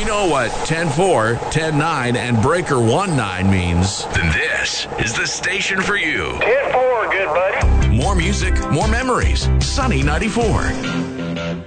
you know what 10-4, 10-9, and breaker 1-9 means, then this is the station for you. 10-4, good buddy. More music, more memories. Sunny 94.